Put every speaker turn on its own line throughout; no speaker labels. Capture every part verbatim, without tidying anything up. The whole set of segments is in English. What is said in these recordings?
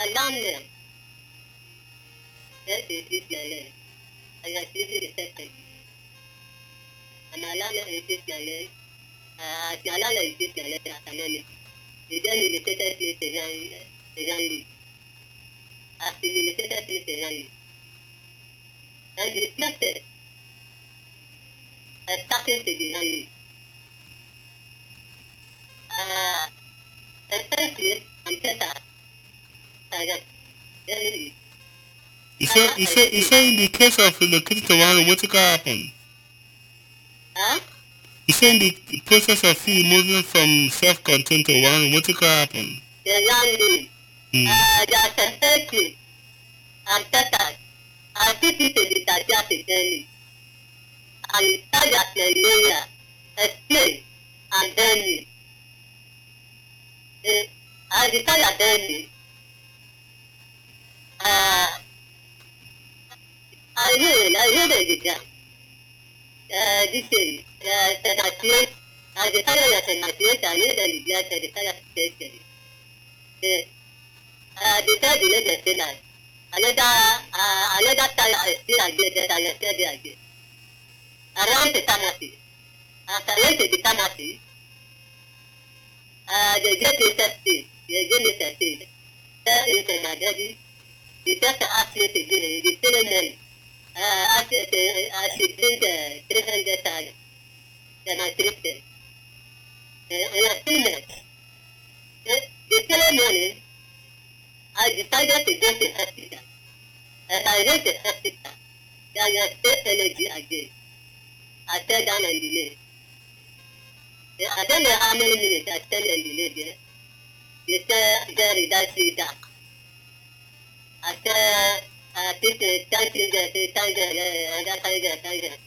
alarm them. That is this year. I got this is the second. An alarm is this year. Uh, the alarm is this year. The then the second is the rally. The rally. After the second is the rally. And it's not it. I started to the rally. Uh, and thank you. I'm better. I got really.
You say, you say, you say in the case of relocating to one, what could happen?
Huh?
You say in the process of you moving from self-contained to one, what could happen?
The rally.
Mm.
Uh, the authentic. I'm better. I think it is the Tajati daily. I started at the area. Explain. And then I decided then uh, I really, I really did that. Uh, this is, uh, that I create, I decided that I create, I really did that, I decided to create it. I decided to let it say that. Another, uh, another time I still again that I said it again. Around the Tanasi. After I went to the Tanasi, uh, they get interested, they get interested. That is my daddy. They just asked me to do it, they still in Uh, I should, uh, I should drink uh, three hundred times. Then I drink it. Uh, and I finished. The, the third morning, I decided to go to hospital. And I went to hospital. Then I stayed energy again. I sat down and delayed. Uh, I don't know how many minutes I spent and delayed there. They said, Jerry, that's it, that. I said, uh, this is, thank you, thank you, thank you, uh, thank you, thank you.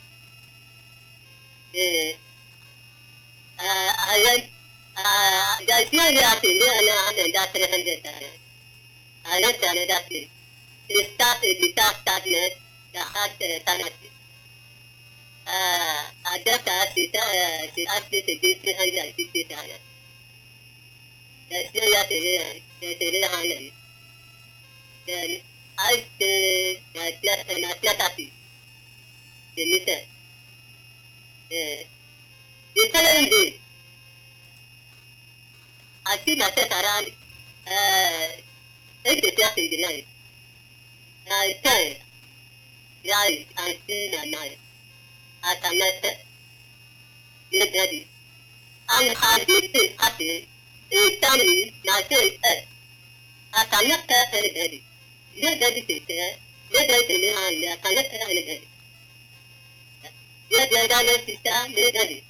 Uh, uh, I went, uh, the theory of the year and that's three hundred times. I went to another place. It started, the task started, the heart started. Uh, I just asked it, uh, she asked me to do three hundred fifty times. The theory of the year, the three hundred. Then I stayed, I just, and I just happy. The listen. Uh, the following day, I see myself around uh, eight o'clock in the night. I turn right and see my night. I cannot get ready. And I did this happen. Each time my face up. I cannot tell anybody. Get ready to tell. Get ready to learn. I cannot tell anybody. Get ready to tell. Get ready.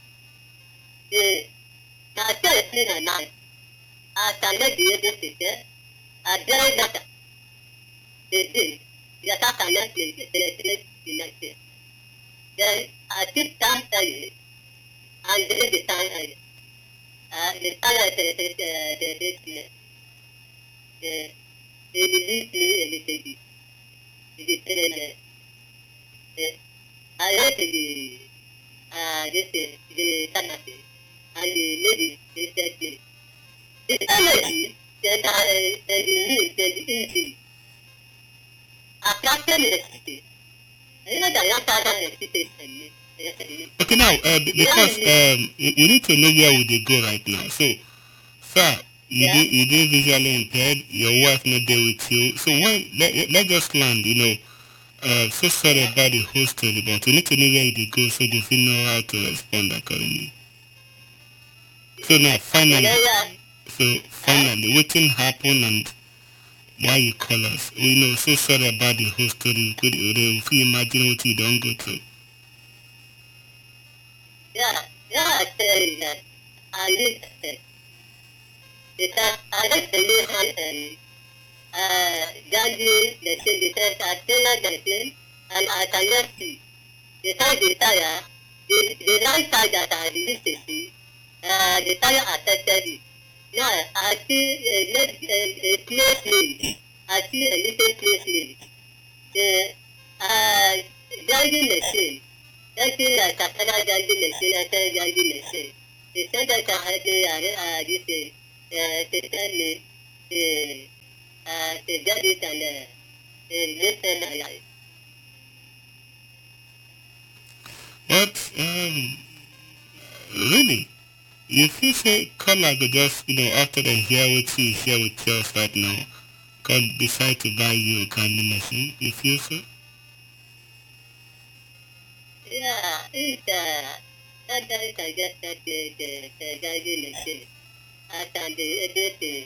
I tell you my night. I cannot be able to tell. I drive that. They did. That I cannot be able to tell. Then I keep time early. And there is the time early. Uh, the time I said, the the release me and the baby. It is very nice. I went to the, uh, this, the pharmacy. And the lady, they said, the energy, and I, and the need, and the easy. I can't tell you the city. I know that I can't tell you the city.
Okay, now, uh, because um, we need to know where would they go right now. So, sir, you
Yeah.
did you did visually impaired. Your wife not there with you. So when let let just land, you know. Uh, so sorry about the whole story, but we need to know where they go so they will know how to respond accordingly. So now, finally, so finally, what thing happened and why you call us? We know so sorry about the whole story. We could we could imagine what you don't go through.
Yeah, yeah, I tell you that. I need that. Because I like to live on and uh, Gandhi, the thing, the thing, I tell her the thing, and I cannot see. The time the tire, the, the right side that I used to see, uh, the tire affected it. Now I see a, a, a, a clear sleeve. I see a little clear sleeve. The uh, driving machine. Actually, I can't driving machine. I can't driving machine. The center can help me. I I this uh, to tell me. Uh, uh, to get it and uh, uh, listen alive.
But um, really, if you say color go just, you know, after they hear what you share with us right now, God decide to buy you a candy machine, you feel so?
Yeah, it's uh, that is I guess that the the the guy in the city. I can do it. It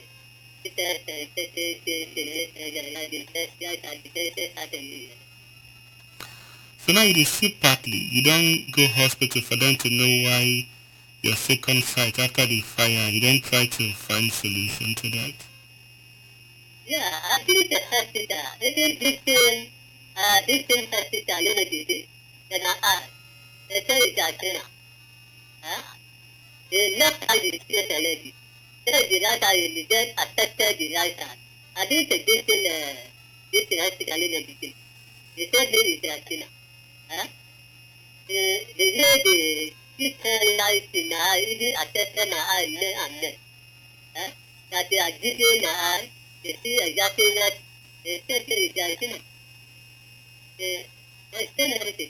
is.
So now you see partly, you don't go hospital for them to know why your second sight after the fire, you don't try to find solution to that.
Yeah, I think the hospital. It is this thing, uh, this thing hospital, you know, this is. And I, I tell you that, you know, huh? The left side is just a lady. Then the right side is just affected the right side. I think the this thing, uh, this thing hospital, you know, this thing. The third thing is that, you know, huh? The, the lady, this uh, life in the eye, it is affected the eye, and then, huh? That they are giving the eye, they see exactly that, the third thing is that, you know, the, the thing everything.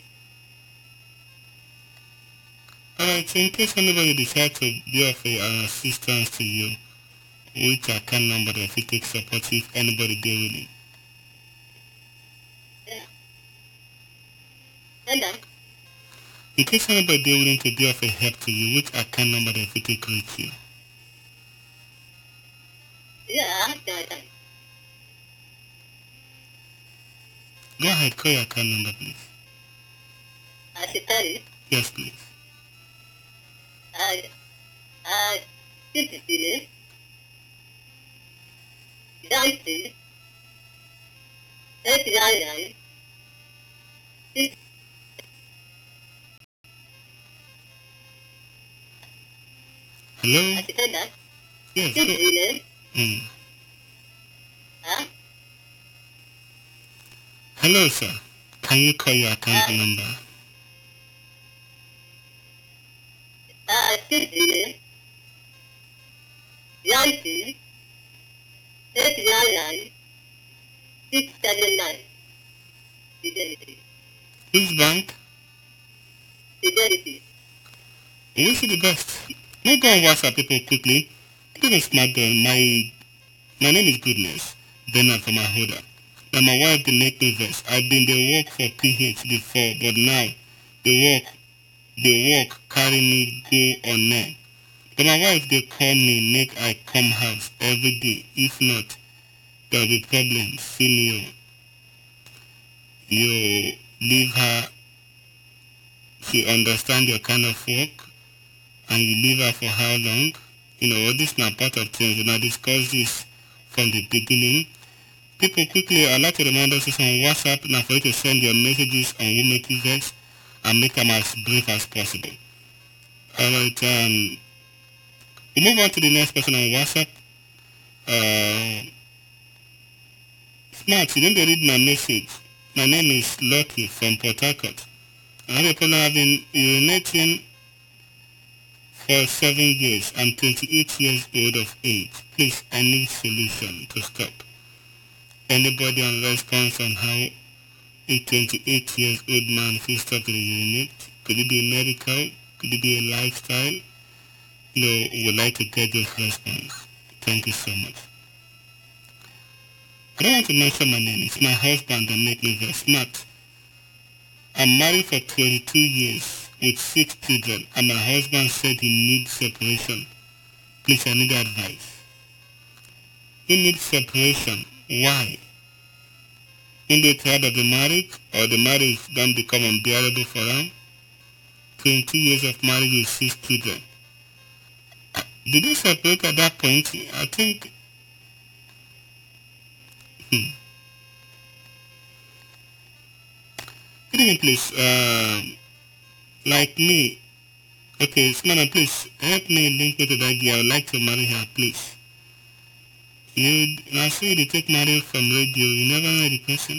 Alright, so in case anybody decides to be of a, an assistance to you, which account number that if you take support if anybody deal with it.
Yeah. And then,
In case anybody deal willing to be of a help to you, which account number that if you take reach you.
yeah, that time.
Go ahead, call your account number please.
I should tell you,
Yes please.
I, I, this is it, ninety, eighty-nine, six,
Hello?
I should tell that,
Yes,
six,
go.
it,
Mm.
huh?
Hello sir. Can you call your account
Uh,
number?
uh, six, it, ninety, eighty-nine, six, seven, nine, fidelity,
Which bank?
fidelity.
We wish you the best. No go on WhatsApp people quickly. Give a smart girl. My my name is Goodness. Bernard from Ahoda. Now my wife they make me vex. I've been the work for P H before, but now the work the work carry me go on net. But my wife they call me make I come house every day. If not, there'll be problems. Senior, you leave her. She understand your kind of work, and you leave her for how long? You know, this is not part of things. When I discuss this from the beginning, people quickly, I'd like to remind us on WhatsApp now for you to send your messages on Who Make You Vex and make them as brief as possible. Alright, um, we move on to the next person on WhatsApp. Uh, Smart, you didn't read my message. My name is Lucky from Port Harcourt. I have a problem. I've been urinating for seven years. I'm twenty-eight years old of age. Please, I need solution to stop. Anybody on response on how a twenty-eight years old man will stop to urinate? Could it be medical? Could it be a lifestyle? You know, we would like to get this response. Thank you so much. I don't want to mention my name. It's my husband that make me very smart. I'm married for twenty-two years with six children, and my husband said he needs separation. Please, I need advice. He needs separation. Why? In the tired of the marriage, or the marriage don't become unbearable for him? twenty years of marriage with six children. Uh, Did they separate at that point? I think... Hmm. Good evening, please. Um, like me. Okay, Smana, please help me link me to that girl. I would like to marry her, please. You, I see you take marriage from radio. You never know the person.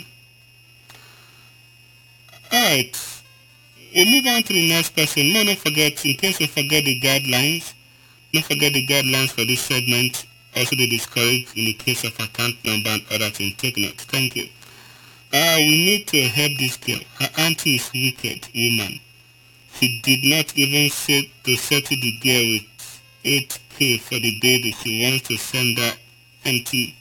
Alright. We'll move on to the next person. No, don't forget, in case you forget the guidelines, don't forget the guidelines for this segment. Also, they discourage in the case of account number and other things. Take note. Thank you. Uh, we need to help this girl. Her auntie is wicked woman. She did not even say to settle the girl with eight k for the baby. She wants to send her empty.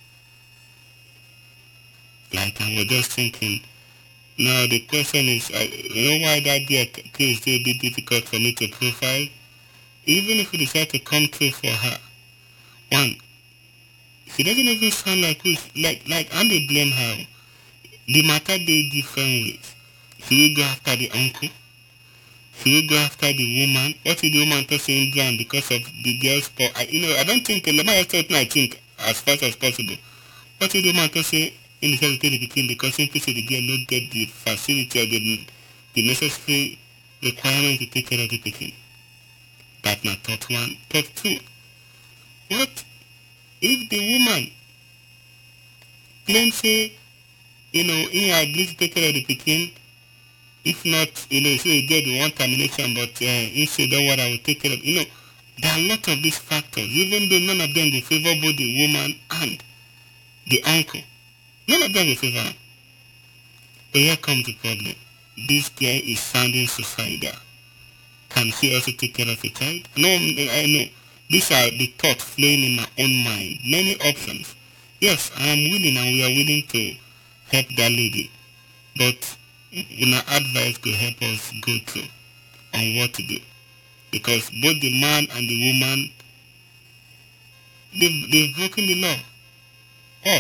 Like I was just thinking. Now the question is, uh, you know why that girl case will be difficult for me to profile? Even if we decide to come through for her, one, she doesn't even sound like who's like like and they blame her. The matter they different ways. She will go after the uncle. She will go after the woman. What is the woman tossing ground because of the girl's poor? I, you know, I don't think. Let me just I think as fast as possible. What is the woman tossing in the sense the pikin because simply say the girl not get the facility or the the necessary requirement to take care of the pikin. That's not thought one. Thought two. What if the woman claims say, you know, in her ability to take care of the pikin, if not, you know, so you get the one termination, but uh, instead don't worry, I will take care of, you know, there are a lot of these factors, even though none of them will favor both the woman and the uncle. None of them will favor her. But here comes the problem. This guy is sounding suicidal. Can she also take care of a child? No, I know. These are the thoughts flowing in my own mind. Many options. Yes, I am willing and we are willing to help that lady. But our advice could help us go through on what to do. Because both the man and the woman, they've, they've broken the law. All.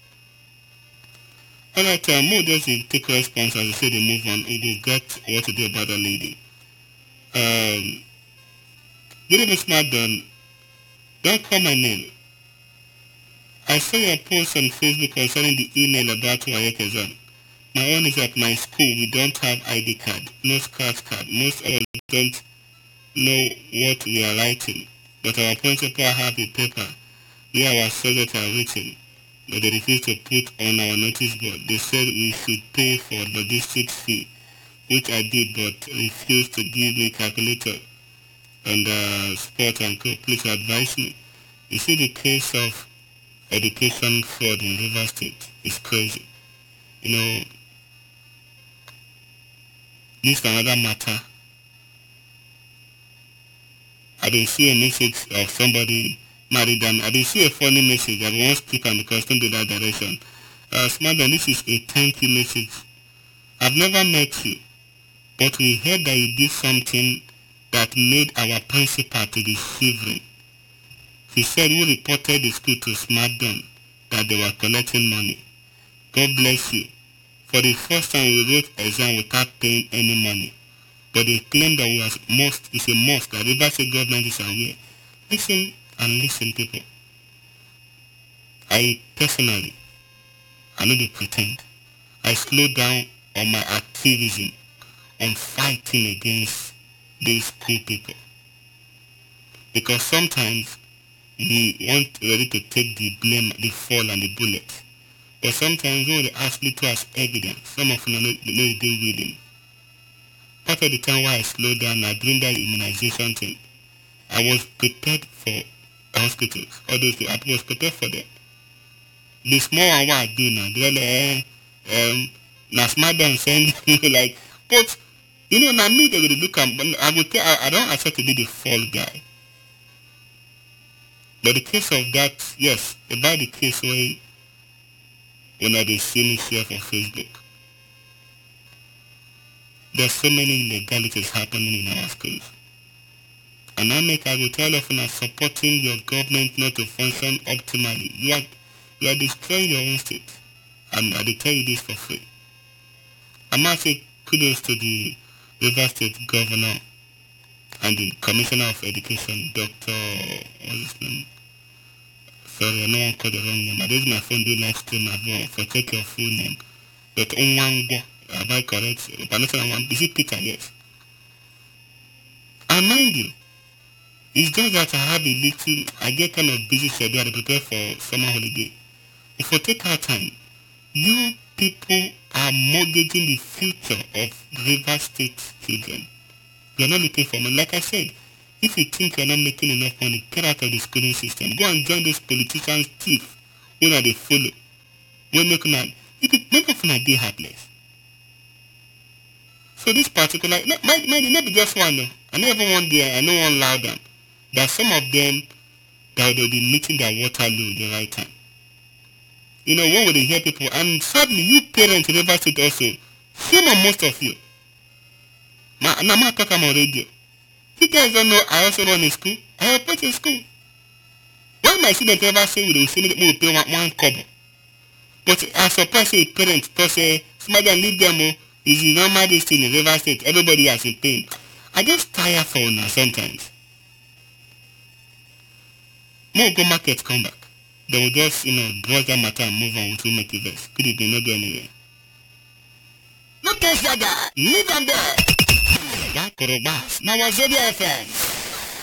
Alright, uh, Mo just take response as you say they move on. We will get what to do about the lady. Um, good evening, Smart Don. Don't call my name. I saw your post on Facebook concerning the email about Wayek exam. My own is at my school. We don't have I D card, no scratch card. Most of us don't know what we are writing, but our principal have a paper where our subjects are written, but they refuse to put on our notice board. They said we should pay for logistics fee, which I did, but refused to give me calculator and uh, sport and co. Please advise me. You see, the case of education fraud in River State is crazy. You know, this is another matter. I didn't see a message of somebody married them. I didn't see a funny message. I won't speak on because don't do that direction. Uh, Smarter, this is a thank you message. I've never met you, but we heard that you did something that made our principal to be shivering. He said we reported the school to Smartdown that they were collecting money. God bless you. For the first time we wrote exam without paying any money. But they claim that we are must, it's a must that River State government is aware. Listen and listen, people. I personally, I know they pretend, I slowed down on my activism on fighting against these cool people. Because sometimes we want ready to take the blame, the fall and the bullet. But sometimes when they ask little as evidence, some of them are not willing. Part of the time why I slowed down now during that immunization thing, I was prepared for hospitals. All those I was prepared for them. The small one what I do now, they're like, eh, um, now smart down saying, like, but, you know, now me, they will look at, I would tell, I, I don't accept to be the fall guy. But the case of that, yes, about the case where, when I see me share for Facebook, there's so many illegalities happening in our schools. And I make I will tell of not supporting your government not to function optimally. You are you are destroying your own state. And I will tell you this for free. I must say kudos to the River State Governor and the Commissioner of Education, Doctor what's his name? Sorry, I know one called the wrong name. I did my phone do live stream as well for check your full name. Doctor Onwango. Have I correct? Is it Peter? Yes. And mind you, it's just that I have a little, I get kind of busy schedule to prepare for summer holiday. If we take our time, you people are mortgaging the future of River State children. You're not looking for money. Like I said, If you think you're not making enough money, get out of the schooling system. Go and join those politicians' thief when they follow. When make una, make of una dey heartless. So this particular, no, mind, mind, not be just one. No. I never want there. I know one loud them. There are some of them that will be meeting their Waterloo at the right time. You know, when will they hear people? And sadly, you parents in River State also, shame on most of you. Now, now I'm talking on radio. You guys don't know I also run a school. I have put a school. Why my students ever say we will see me will pay one, one cover? But I'm surprised say parents to say, somebody and leave them oh, is the normal this thing in River State. Everybody has in pain. I just tire for now sometimes. More go market come back. They will just, you know, brush that matter and move on to make it best. Could it be not go anywhere?
Look at that. Leave them there.
That Korobas. Now was Zodiac F M.